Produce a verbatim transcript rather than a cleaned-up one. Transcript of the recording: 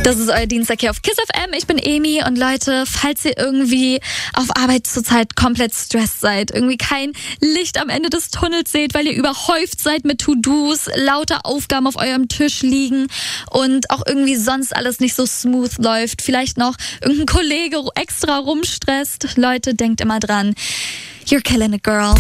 Das ist euer Dienstag hier auf Kiss F M. Ich bin Emi und Leute, falls ihr irgendwie auf Arbeit zurzeit komplett stressed seid, irgendwie kein Licht am Ende des Tunnels seht, weil ihr überhäuft seid mit To-Dos, lauter Aufgaben auf eurem Tisch liegen und auch irgendwie sonst alles nicht so smooth läuft, vielleicht noch irgendein Kollege extra rumstresst. Leute, denkt immer dran, you're killing it, girl.